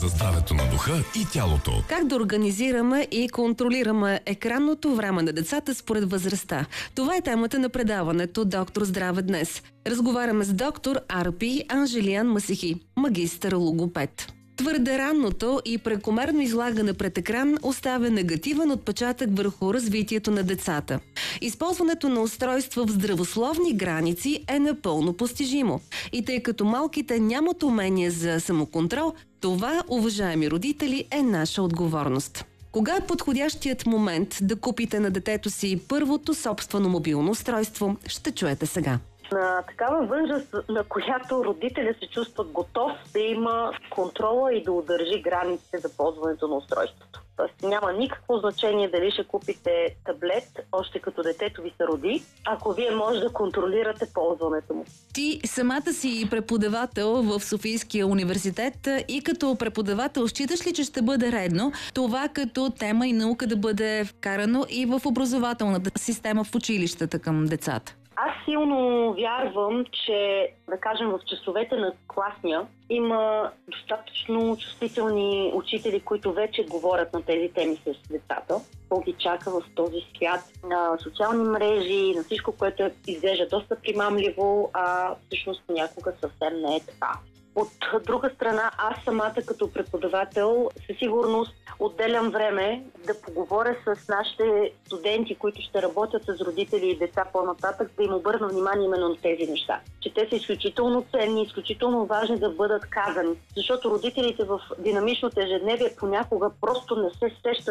за здравето на духа и тялото. Как да организираме и контролираме екранното време на децата според възрастта? Това е темата на предаването «Доктор Здраве днес». Разговаряме с доктор Арпи Анжелиян Масихи, магистър логопед. Твърде ранното и прекомерно излагане пред екран оставя негативен отпечатък върху развитието на децата. Използването на устройства в здравословни граници е напълно постижимо. И тъй като малките нямат умение за самоконтрол, това, уважаеми родители, е наша отговорност. Кога е подходящият момент да купите на детето си първото собствено мобилно устройство, ще чуете сега. На такава възраст, на която родителя се чувства готов да има контрола и да удържи границите за ползването на устройството. Тоест няма никакво значение дали ще купите таблет, още като детето ви се роди, ако вие може да контролирате ползването му. Ти самата си преподавател в Софийския университет и като преподавател считаш ли, че ще бъде редно това като тема и наука да бъде вкарано и в образователната система в училищата към децата? Аз силно вярвам, че, да кажем, в часовете на класния има достатъчно чувствителни учители, които вече говорят на тези теми с децата. Какво ги чака в този свят на социални мрежи, на всичко, което изглежда доста примамливо, а всъщност понякога съвсем не е така. От друга страна, аз самата като преподавател със сигурност отделям време да поговоря с нашите студенти, които ще работят с родители и деца по-нататък, да им обърна внимание именно на тези неща. Че те са изключително ценни, изключително важни да бъдат казани. Защото родителите в динамичното ежедневие понякога просто не се сещат